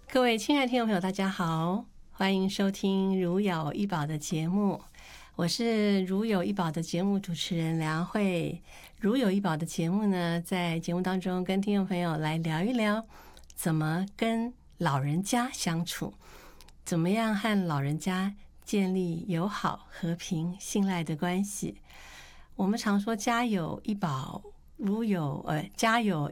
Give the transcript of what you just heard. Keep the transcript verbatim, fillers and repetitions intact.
各位亲爱的听众朋友，大家好，欢迎收听如有一宝的节目，我是如有一宝的节目主持人梁慧。如有一宝的节目呢，在节目当中跟听众朋友来聊一聊怎么跟老人家相处，怎么样和老人家建立友好、和平、信赖的关系。我们常说家有一宝，如有呃家有